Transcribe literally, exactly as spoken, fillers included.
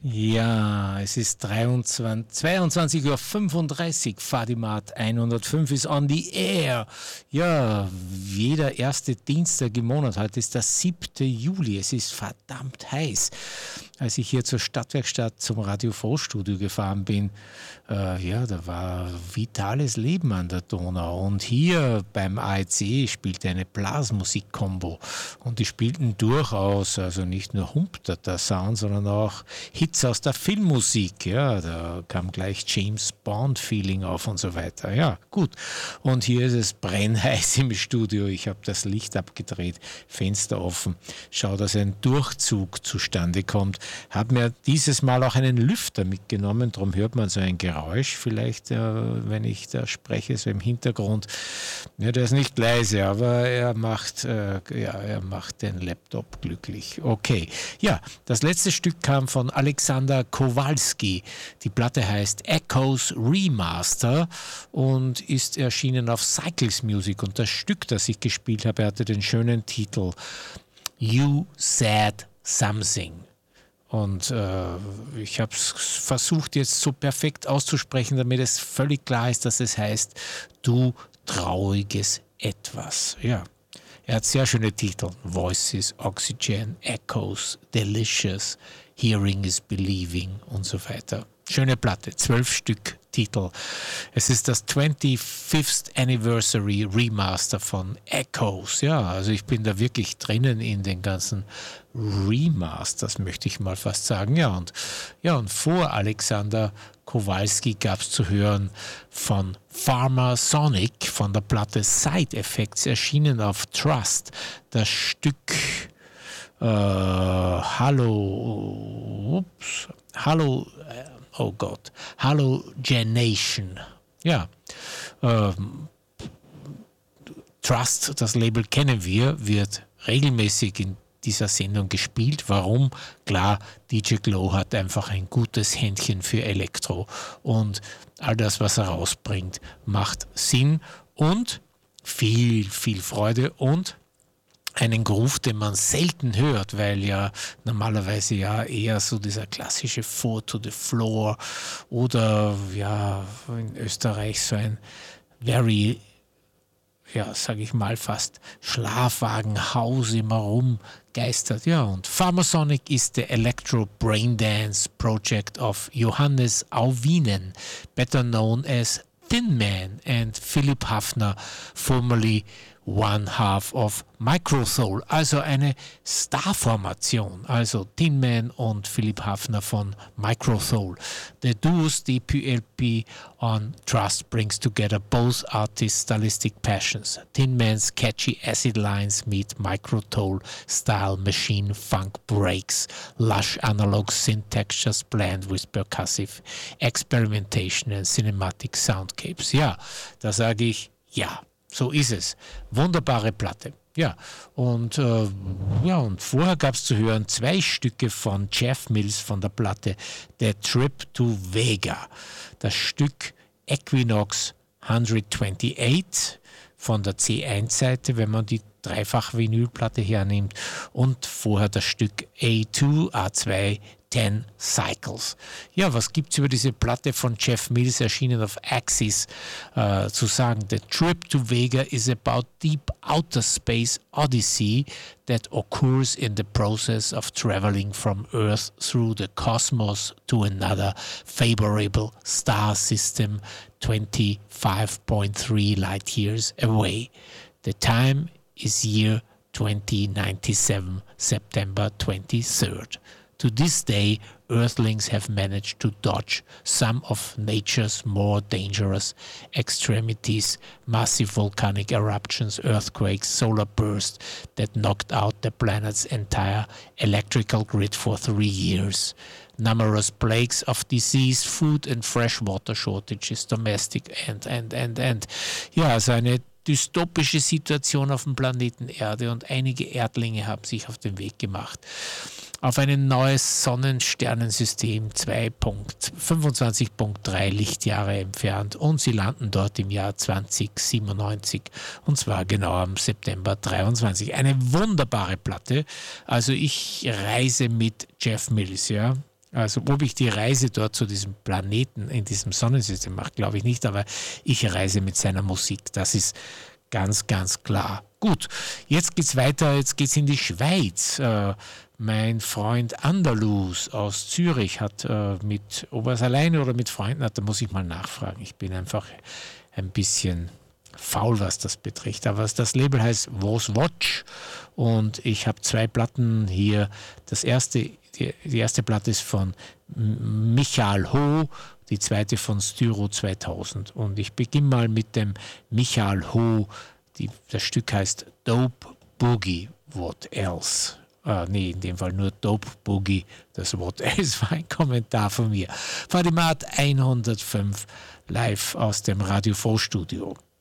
Ja, es ist dreiundzwanzig, zweiundzwanzig Uhr fünfunddreißig. Fadimat hundertfünf ist on the air. Ja, jeder erste Dienstag im Monat. Heute ist der siebte Juli. Es ist verdammt heiß. Als ich hier zur Stadtwerkstatt zum Radio Froh-Studio gefahren bin, äh, ja, da war vitales Leben an der Donau. Und hier beim A E C spielte eine Blasmusik-Kombo. Und die spielten durchaus, also nicht nur humpter der Sound, sondern auch Hits aus der Filmmusik. Ja, da kam gleich James Bond-Feeling auf und so weiter. Ja, gut. Und hier ist es brennheiß im Studio. Ich habe das Licht abgedreht, Fenster offen. Schau, dass ein Durchzug zustande kommt. Habe mir dieses Mal auch einen Lüfter mitgenommen, darum hört man so ein Geräusch vielleicht, äh, wenn ich da spreche, so im Hintergrund. Ja, der ist nicht leise, aber er macht, äh, ja, er macht den Laptop glücklich. Okay, ja, das letzte Stück kam von Alexander Kowalski. Die Platte heißt Echoes Remaster und ist erschienen auf Cycles Music. Und das Stück, das ich gespielt habe, hatte den schönen Titel You Said Something. Und äh, ich habe es versucht jetzt so perfekt auszusprechen, damit es völlig klar ist, dass es heißt, du trauriges Etwas. Ja, er hat sehr schöne Titel. Voices, Oxygen, Echoes, Delicious, Hearing is Believing und so weiter. Schöne Platte, zwölf Stück Titel. Es ist das twenty-fifth Anniversary Remaster von Echoes. Ja, also ich bin da wirklich drinnen in den ganzen Remasters, möchte ich mal fast sagen. Ja, und, ja, und vor Alexander Kowalski gab es zu hören von Pharma Sonic von der Platte Side Effects, erschienen auf Trust. Das Stück äh, Hallo, ups, Hallo, äh, oh Gott, Halogenation. Ja, ähm, Trust, das Label kennen wir, wird regelmäßig in dieser Sendung gespielt. Warum? Klar, D J Glow hat einfach ein gutes Händchen für Elektro und all das, was er rausbringt, macht Sinn und viel, viel Freude und einen Groove, den man selten hört, weil ja normalerweise ja eher so dieser klassische Four to the Floor oder ja in Österreich so ein very, ja sage ich mal fast Schlafwagenhaus immer rumgeistert. Ja, und Pharmasonic ist der Electro Braindance Project of Johannes Auvinen, better known as Thin Man, and Philipp Hafner, formerly one half of Microsoul, also eine Starformation, also Thin Man und Philipp Hafner von Microsoul. The duo's D P L P on Trust brings together both artists' stylistic passions. Thin Man's catchy acid lines meet Microsoul style machine funk breaks, lush analog synth textures blend with percussive experimentation and cinematic soundcapes. Ja, da sage ich ja. So ist es. Wunderbare Platte. Ja, und, äh, ja, und vorher gab es zu hören zwei Stücke von Jeff Mills von der Platte The Trip to Vega. Das Stück Equinox hundertachtundzwanzig von der C eins Seite, wenn man die Dreifach-Vinylplatte hernimmt, und vorher das Stück A zwei, A zwei, ten Cycles. Ja, was gibt es über diese Platte von Jeff Mills, erschienen auf Axis, äh, zu sagen? The Trip to Vega is about deep outer space odyssey that occurs in the process of traveling from Earth through the cosmos to another favorable star system twenty-five point three light years away. The time is year twenty ninety-seven, September twenty-third. To this day, Earthlings have managed to dodge some of nature's more dangerous extremities, massive volcanic eruptions, earthquakes, solar bursts that knocked out the planet's entire electrical grid for three years. Numerous plagues of disease, food and freshwater shortages, domestic and, and, and, and. Ja, also eine dystopische Situation auf dem Planeten Erde, und einige Erdlinge haben sich auf den Weg gemacht auf ein neues Sonnensternensystem zwei Punkt fünfundzwanzig Punkt drei Lichtjahre entfernt, und sie landen dort im Jahr zwanzig siebenundneunzig, und zwar genau am September dreiundzwanzig. Eine wunderbare Platte. Also ich reise mit Jeff Mills, ja. Also ob ich die Reise dort zu diesem Planeten in diesem Sonnensystem mache, glaube ich nicht, aber ich reise mit seiner Musik. Das ist ganz, ganz klar. Gut, jetzt geht's weiter, jetzt geht's in die Schweiz. Äh, mein Freund Andalus aus Zürich hat äh, mit, ob er es alleine oder mit Freunden hat, da muss ich mal nachfragen. Ich bin einfach ein bisschen faul, was das betrifft. Aber das Label heißt Was Watch und ich habe zwei Platten hier. Das erste, die, die erste Platte ist von Michael Ho, die zweite von Styro zweitausend. Und ich beginne mal mit dem Michael Ho. Die, das Stück heißt Dope Boogie, What Else? Äh, nee, in dem Fall nur Dope Boogie. Das What Else war ein Kommentar von mir. Fadimat hundertfünf live aus dem Radio Froh Studio.